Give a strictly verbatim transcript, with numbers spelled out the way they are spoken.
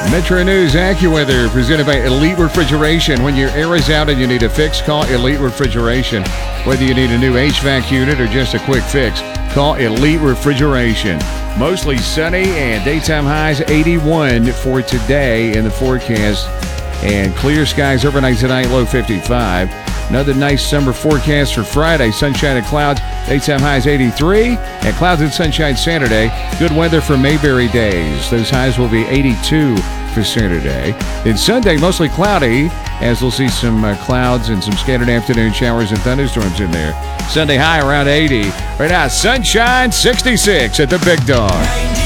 Metro News AccuWeather presented by Elite Refrigeration. When your air is out and you need a fix, call Elite Refrigeration. Whether you need a new H V A C unit or just a quick fix, call Elite Refrigeration. Mostly sunny and daytime highs eighty-one for today in the forecast. And clear skies overnight tonight, low fifty-five. Another nice summer forecast for Friday. Sunshine and clouds, daytime highs eighty-three. And clouds and sunshine Saturday. Good weather for Mayberry days. Those highs will be eighty-two for Saturday. Then Sunday, mostly cloudy, as we'll see some uh, clouds and some scattered afternoon showers and thunderstorms in there. Sunday high around eighty. Right now, sunshine sixty-six at the Big Dog.